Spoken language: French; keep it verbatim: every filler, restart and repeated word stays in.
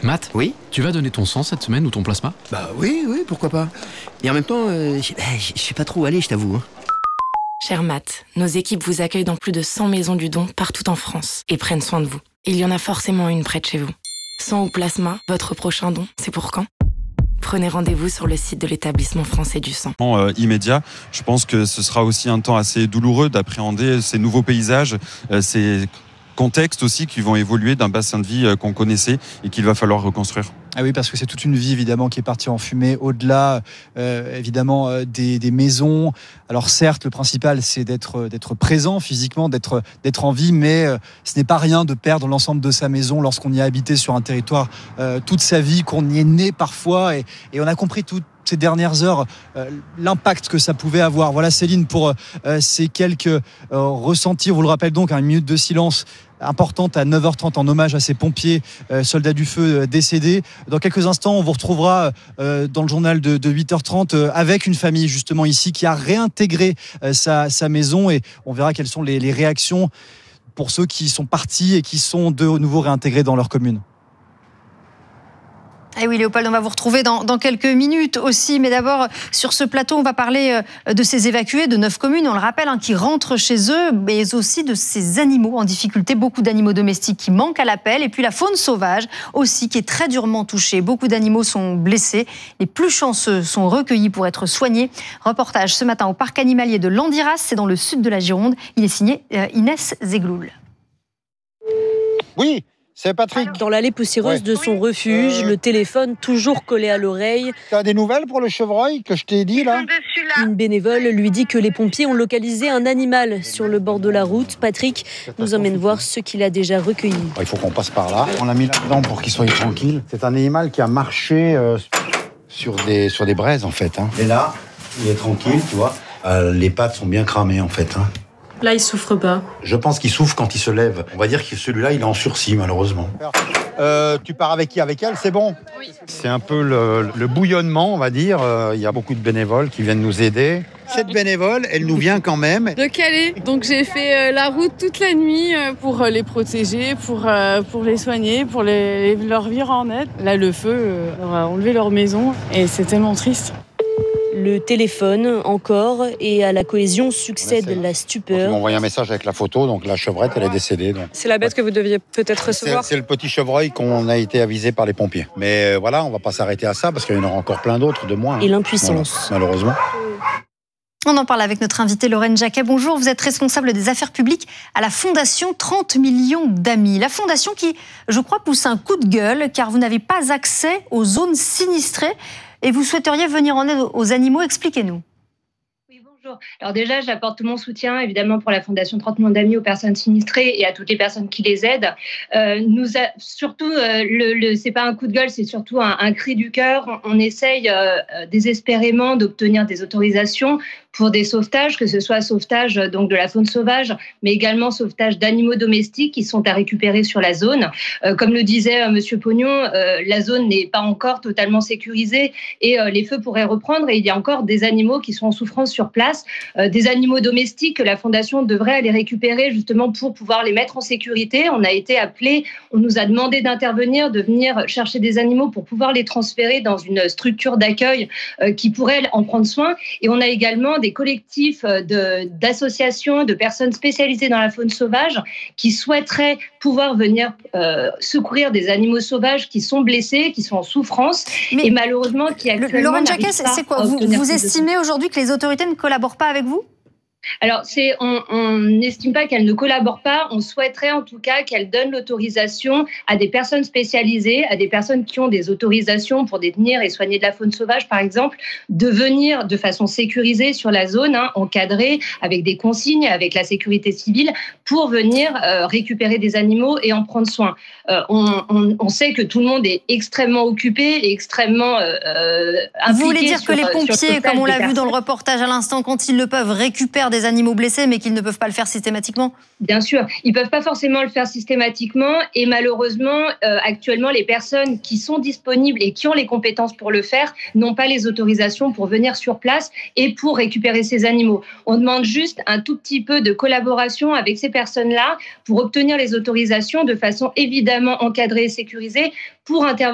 Matt, Oui ? tu vas donner ton sang cette semaine ou ton plasma ? Bah oui, oui, pourquoi pas. Et en même temps, euh, je je sais pas trop où aller, je t'avoue. hein. Cher Matt, nos équipes vous accueillent dans plus de cent maisons du don partout en France et prennent soin de vous. Il y en a forcément une près de chez vous. Sang ou plasma, votre prochain don, c'est pour quand ? Prenez rendez-vous sur le site de l'établissement français du sang. Euh, immédiat. Je pense que ce sera aussi un temps assez douloureux d'appréhender ces nouveaux paysages, euh, ces contextes aussi qui vont évoluer d'un bassin de vie euh, qu'on connaissait et qu'il va falloir reconstruire. Ah oui, parce que c'est toute une vie évidemment qui est partie en fumée, au-delà euh, évidemment euh, des, des maisons. Alors certes, le principal c'est d'être d'être présent physiquement, d'être d'être en vie, mais euh, ce n'est pas rien de perdre l'ensemble de sa maison lorsqu'on y a habité sur un territoire euh, toute sa vie, qu'on y est né parfois, et, et on a compris tout. Ces dernières heures, euh, l'impact que ça pouvait avoir. Voilà Céline pour euh, ces quelques euh, ressentis. On vous le rappelle donc, hein, une minute de silence importante à neuf heures trente en hommage à ces pompiers, euh, soldats du feu euh, décédés. Dans quelques instants, on vous retrouvera euh, dans le journal de, de huit heures trente euh, avec une famille justement ici qui a réintégré euh, sa, sa maison, et on verra quelles sont les, les réactions pour ceux qui sont partis et qui sont de nouveau réintégrés dans leur commune. Eh oui, Léopold, on va vous retrouver dans, dans quelques minutes aussi. Mais d'abord, sur ce plateau, on va parler de ces évacués de neuf communes, on le rappelle, hein, qui rentrent chez eux, mais aussi de ces animaux en difficulté. Beaucoup d'animaux domestiques qui manquent à l'appel. Et puis la faune sauvage aussi, qui est très durement touchée. Beaucoup d'animaux sont blessés. Les plus chanceux sont recueillis pour être soignés. Reportage ce matin au parc animalier de Landiras, c'est dans le sud de la Gironde. Il est signé euh, Inès Zegloul. Oui, c'est Patrick. Dans l'allée poussiéreuse Ouais. de son refuge, Euh... le téléphone toujours collé à l'oreille. T'as des nouvelles pour le chevreuil que je t'ai dit là ? Une bénévole lui dit que les pompiers ont localisé un animal sur le bord de la route. Patrick nous emmène voir ce qu'il a déjà recueilli. Il faut qu'on passe par là. On l'a mis là-dedans pour qu'il soit tranquille. C'est un animal qui a marché euh, sur, des, sur des braises en fait. Hein. Et là, il est tranquille, tu vois. Euh, les pattes sont bien cramées en fait. Hein. Là, il souffre pas. Je pense qu'il souffre quand il se lève. On va dire que celui-là, il est en sursis malheureusement. Euh, tu pars avec qui ? Avec elle, c'est bon ? Oui. C'est un peu le, le bouillonnement, on va dire. Euh, il y a beaucoup de bénévoles qui viennent nous aider. Cette bénévole, elle nous vient quand même de Calais. Donc j'ai fait euh, la route toute la nuit euh, pour euh, les protéger, pour, euh, pour les soigner, pour les, leur venir en aide. Là, le feu euh, leur a enlevé leur maison et c'est tellement triste. Le téléphone, encore, et à la cohésion succède la stupeur. Ils m'ont envoyé un message avec la photo, donc la chevrette, elle est décédée. Donc. C'est la bête que vous deviez peut-être recevoir. C'est, c'est le petit chevreuil qu'on a été avisé par les pompiers. Mais euh, voilà, on va pas s'arrêter à ça, parce qu'il y en aura encore plein d'autres de moins. Et l'impuissance. Voilà, malheureusement. On en parle avec notre invitée Lorraine Jacquet. Bonjour, vous êtes responsable des affaires publiques à la Fondation trente millions d'amis. La Fondation qui, je crois, pousse un coup de gueule, car vous n'avez pas accès aux zones sinistrées. Et vous souhaiteriez venir en aide aux animaux, expliquez-nous. Oui, bonjour. Alors déjà, j'apporte tout mon soutien, évidemment, pour la Fondation trente millions d'amis aux personnes sinistrées et à toutes les personnes qui les aident. Euh, nous a, surtout, euh, le, le, c'est pas un coup de gueule, c'est surtout un, un cri du cœur. On, on essaye euh, désespérément d'obtenir des autorisations pour des sauvetages, que ce soit sauvetage donc, de la faune sauvage, mais également sauvetage d'animaux domestiques qui sont à récupérer sur la zone. Euh, comme le disait euh, M. Pognon, euh, la zone n'est pas encore totalement sécurisée et euh, les feux pourraient reprendre, et il y a encore des animaux qui sont en souffrance sur place, euh, des animaux domestiques que la Fondation devrait aller récupérer justement pour pouvoir les mettre en sécurité. On a été appelé, on nous a demandé d'intervenir, de venir chercher des animaux pour pouvoir les transférer dans une structure d'accueil euh, qui pourrait en prendre soin. Et on a également des des collectifs de, d'associations, de personnes spécialisées dans la faune sauvage qui souhaiteraient pouvoir venir euh, secourir des animaux sauvages qui sont blessés, qui sont en souffrance. Mais et malheureusement qui actuellement Lorraine Jacquet, c'est quoi ? Vous, vous estimez aujourd'hui que les autorités ne collaborent pas avec vous ? Alors, c'est, on n'estime pas qu'elle ne collabore pas. On souhaiterait en tout cas qu'elle donne l'autorisation à des personnes spécialisées, à des personnes qui ont des autorisations pour détenir et soigner de la faune sauvage, par exemple, de venir de façon sécurisée sur la zone, hein, encadrée, avec des consignes, avec la sécurité civile, pour venir euh, récupérer des animaux et en prendre soin. Euh, on, on, on sait que tout le monde est extrêmement occupé et extrêmement euh, impliqué. Vous voulez dire sur, que les pompiers, comme on l'a vu dans le reportage à l'instant, quand ils le peuvent, récupèrent des animaux blessés, mais qu'ils ne peuvent pas le faire systématiquement ? Bien sûr, ils ne peuvent pas forcément le faire systématiquement et malheureusement, euh, actuellement, les personnes qui sont disponibles et qui ont les compétences pour le faire n'ont pas les autorisations pour venir sur place et pour récupérer ces animaux. On demande juste un tout petit peu de collaboration avec ces personnes-là pour obtenir les autorisations de façon évidemment encadrée et sécurisée pour intervenir